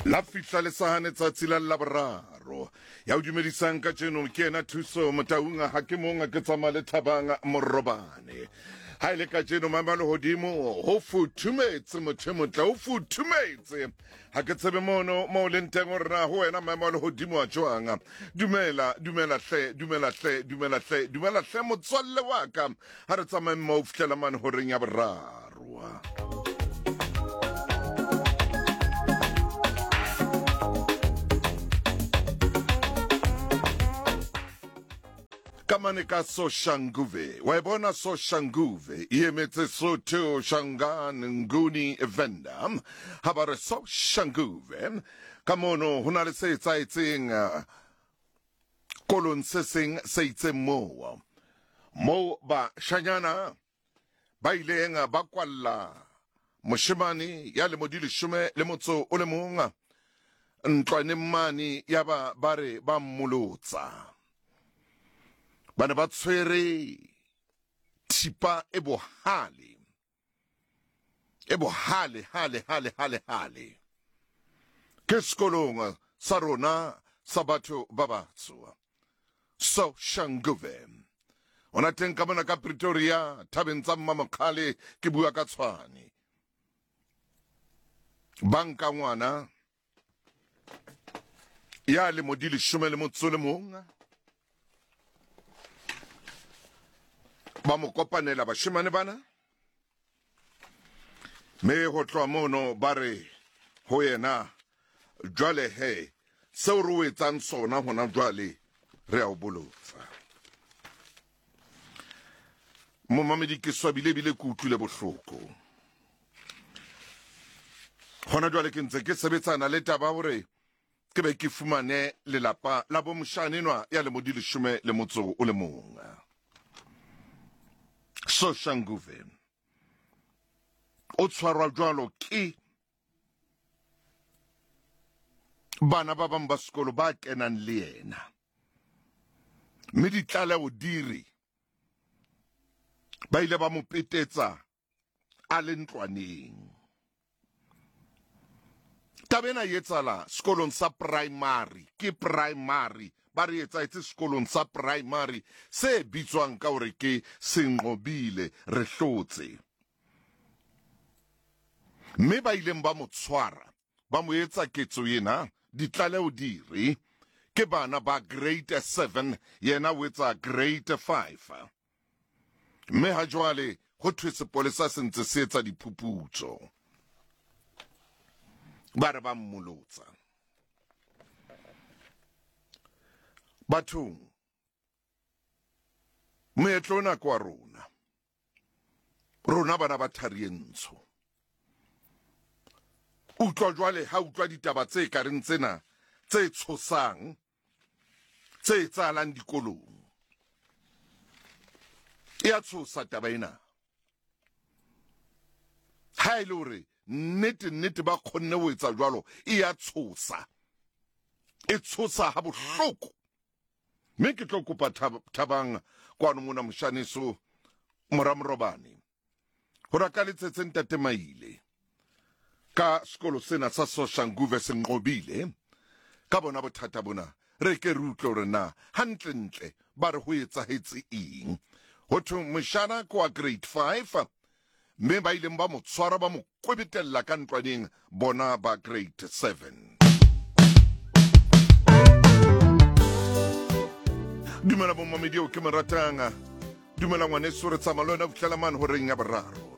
La fihla le sahane tsatsi la laboraro ya o dumedisang ka tseno ke ena thuso motaunga ha ke monga ke tsama le thabanga morobane ha ile ka tseno mamalo hodimo ho futhumetse mothemotla o futhumetse ha ke tsebe mono mo le nteng rena ho wena mamalo hodimo a jwanga dumela hle motswalle wa ka ha re tsama mo fihlela man ho reng ya boraro. Kamane ka Soshanguve, waibona Soshanguve, iemetse Soto Shangan Nguni Venda, habare Soshanguve, kamono hunale se tsaiting kolon sesing seitse mo ba shanyana, ba ilenga bakwala, moshimani, ya le modili shume, le motso ole munga, ntwane mani, yaba bare ba mulotsa. Bana ba tshwere thipa e bohale ke sekolong sa rona sa batho ba batsho Soshanguve ona teng ka mona ka Pretoria thabeng tsa Mmamakhale ke bua ka Tshwane banka ngwana ya le modile 11 ba mo kopanela bashimane bana me ho tloa mono ba re ho yena jwale he se o re o etsang sona hona jwale re a o bolotsa mo mamedi ke swabile bile ke utlwile bohloko hona jwale ke ntse ke sebetsana le taba hore ke be ke fumane lelapa la bomshanenwa ya le modile 11 Soshanguve o tshwarwa jwalo ke bana ba bang ba sekolo ba kenang le yena mme ditlala o diri ba ile ba mo petetsa a le ntlwaneng tabena yetsala sekolong sa primary ke primary ba re etsa itse sekolong sa primary se bitswang ka hore ke Senqobile re hlotse mme ba ileng ba mo tshwara ba mo etsa ketso yena ditlale o diri ke bana ba grade 7 yena o etsa grade 5 mme ha jwale ho thwe sepolesa se ntse se etsa diphuputso ba re ba mmolotsa bathong meetlona kwa rona bana ba Tharientsho utlwa jwale ha utlwa ditaba tse kareng tsena tse tshosang tse tsalang dikolong ya tshosa taba ena ha ile hore nnete ba khonne ho etsa jwalo ya tshosa e tshosa ha bohloko mme ke tlo kopa thabang kwano mona moshaniso moramorobane hore ka letsetseng Ntate Maile ka sekolo sena sa Soshanguve Senqobile ka bona bothata bona re ke re utlwe hore na hantle ba re ho etsahetse eng ho thwe moshana kwa grade 5 mme ba ileng ba mo tshwara ba mo kwebetella ka ntwaneng bona ba grade 7 dumela bo mamedi o ke mo ratanga dumela ngwane so re tsamalo na fihlela man ho reng ya boraro